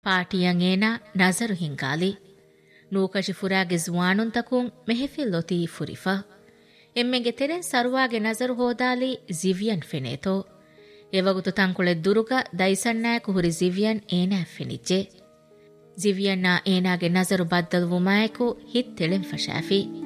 ಪಾಟಿಯಂ ಏನ ನಜರು ಹಿಂಗಾಲಿ ನೂಕಶಿ ಫುರಾಗೆ ಜುವಾನುನ್ ತಕುಂ ಮೆಹಫಿಲ್ ಲೊತಿ ಫುರಿಫಾ ಎಮ್ಮೆಗೆ ತೆರೆನ್ ಸರುವಾಗೆ ನಜರು ಹೋದಾಲಿ ಜಿವಿಯನ್ ಫೆನೇತೋ ಎವಗುತು ತಂಕುಳೆ ದುರುಗ ದೈಸಣ್ಣಾಯಕು ಹುರಿ ಜಿವಿಯನ್ ಏನಾ ಫೆನಿಜ್ಜೆ ಜಿವಿಯನ್ನ ಏನಾಗೆ ನಜರು ಬದ್ದಲುವುಮಾಯಕು ಹಿತ್ ತೆಳೆನ್ ಫಶಾಫಿ